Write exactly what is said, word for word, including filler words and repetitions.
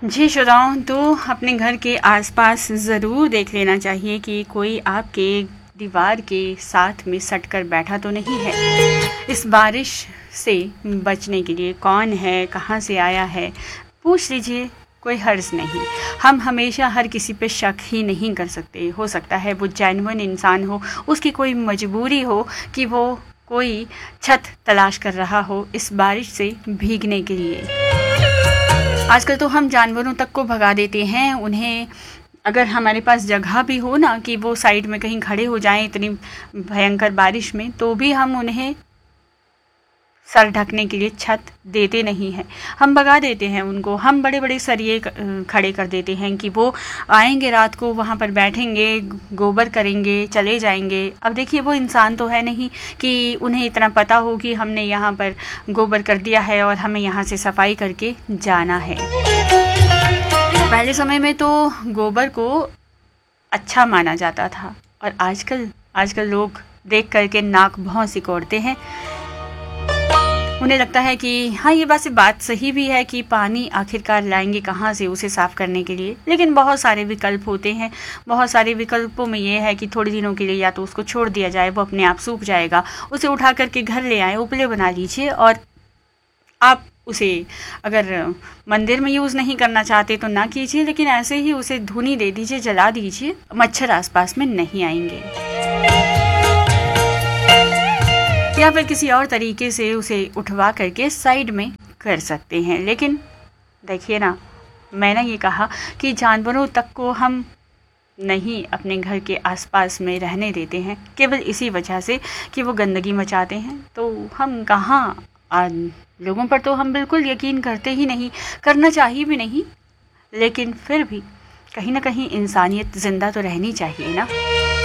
जी श्रोताओं, तो अपने घर के आसपास ज़रूर देख लेना चाहिए कि कोई आपके दीवार के साथ में सट कर बैठा तो नहीं है। इस बारिश से बचने के लिए कौन है, कहाँ से आया है, पूछ लीजिए, कोई हर्ज नहीं। हम हमेशा हर किसी पे शक ही नहीं कर सकते। हो सकता है वो जेन्युइन इंसान हो, उसकी कोई मजबूरी हो कि वो कोई छत तलाश कर रहा हो इस बारिश से भीगने के लिए। आजकल तो हम जानवरों तक को भगा देते हैं। उन्हें अगर हमारे पास जगह भी हो ना कि वो साइड में कहीं खड़े हो जाएं इतनी भयंकर बारिश में, तो भी हम उन्हें सर ढकने के लिए छत देते नहीं हैं, हम भगा देते हैं उनको। हम बड़े बड़े सरिये खड़े कर देते हैं कि वो आएंगे, रात को वहाँ पर बैठेंगे, गोबर करेंगे, चले जाएंगे। अब देखिए, वो इंसान तो है नहीं कि उन्हें इतना पता हो कि हमने यहाँ पर गोबर कर दिया है और हमें यहाँ से सफाई करके जाना है। पहले समय में तो गोबर को अच्छा माना जाता था, और आजकल आजकल लोग देख करके नाक भौं सिकोड़ते हैं। उन्हें लगता है कि हाँ, ये वैसे बात सही भी है कि पानी आखिरकार लाएंगे कहाँ से उसे साफ़ करने के लिए। लेकिन बहुत सारे विकल्प होते हैं। बहुत सारे विकल्पों में ये है कि थोड़े दिनों के लिए या तो उसको छोड़ दिया जाए, वो अपने आप सूख जाएगा, उसे उठा करके घर ले आए, उपले बना लीजिए, और आप उसे अगर मंदिर में यूज़ नहीं करना चाहते तो ना कीजिए, लेकिन ऐसे ही उसे धुनी दे दीजिए, जला दीजिए, मच्छर आसपास में नहीं आएंगे। या फिर किसी और तरीके से उसे उठवा करके साइड में कर सकते हैं। लेकिन देखिए ना, मैंने ये कहा कि जानवरों तक को हम नहीं अपने घर के आसपास में रहने देते हैं, केवल इसी वजह से कि वो गंदगी मचाते हैं। तो हम कहाँ, लोगों पर तो हम बिल्कुल यकीन करते ही नहीं, करना चाहिए भी नहीं, लेकिन फिर भी कहीं ना कहीं इंसानियत ज़िंदा तो रहनी चाहिए ना।